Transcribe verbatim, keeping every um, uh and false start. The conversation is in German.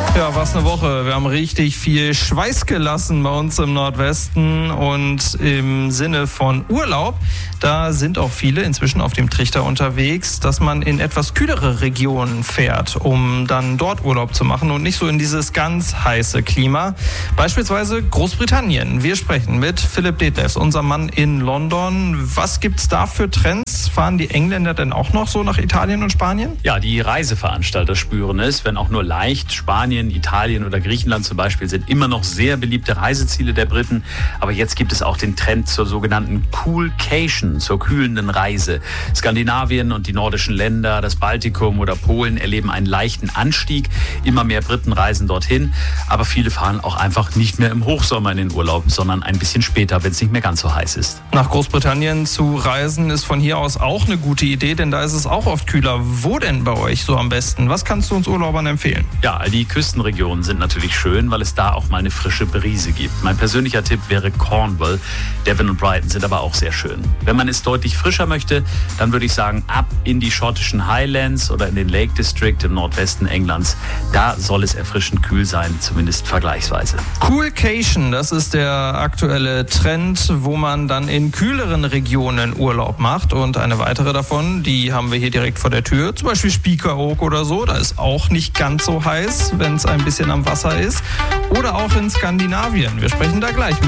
Ja, was eine Woche. Wir haben richtig viel Schweiß gelassen bei uns im Nordwesten und im Sinne von Urlaub, da sind auch viele inzwischen auf dem Trichter unterwegs, dass man in etwas kühlere Regionen fährt, um dann dort Urlaub zu machen und nicht so in dieses ganz heiße Klima. Beispielsweise Großbritannien. Wir sprechen mit Philipp Detlefs, unser Mann in London. Was gibt's da für Trends? Fahren die Engländer denn auch noch so nach Italien und Spanien? Ja, die Reiseveranstalter spüren es, wenn auch nur leicht. Spanien, Italien oder Griechenland zum Beispiel sind immer noch sehr beliebte Reiseziele der Briten. Aber jetzt gibt es auch den Trend zur sogenannten Coolcation, zur kühlenden Reise. Skandinavien und die nordischen Länder, das Baltikum oder Polen erleben einen leichten Anstieg. Immer mehr Briten reisen dorthin. Aber viele fahren auch einfach nicht mehr im Hochsommer in den Urlaub, sondern ein bisschen später, wenn es nicht mehr ganz so heiß ist. Nach Großbritannien zu reisen ist von hier aus auch eine gute Idee, denn da ist es auch oft kühler. Wo denn bei euch so am besten? Was kannst du uns Urlaubern empfehlen? Ja, die Küstenregionen sind natürlich schön, weil es da auch mal eine frische Brise gibt. Mein persönlicher Tipp wäre Cornwall. Devon und Brighton sind aber auch sehr schön. Wenn man es deutlich frischer möchte, dann würde ich sagen, ab in die schottischen Highlands oder in den Lake District im Nordwesten Englands. Da soll es erfrischend kühl sein, zumindest vergleichsweise. Coolcation, das ist der aktuelle Trend, wo man dann in kühleren Regionen Urlaub macht. Und eine weitere davon, die haben wir hier direkt vor der Tür, zum Beispiel Spiekeroog oder so. Da ist auch nicht ganz so heiß, wenn es ein bisschen am Wasser ist. Oder auch in Skandinavien. Wir sprechen da gleich mit